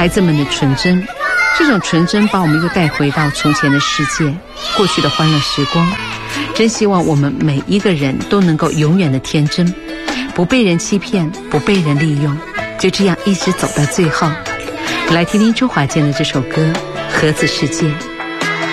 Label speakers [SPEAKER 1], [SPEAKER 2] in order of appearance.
[SPEAKER 1] 孩子们的纯真，这种纯真把我们又带回到从前的世界，过去的欢乐时光。真希望我们每一个人都能够永远的天真，不被人欺骗，不被人利用，就这样一直走到最后。来听听周华健的这首歌《盒子世界》。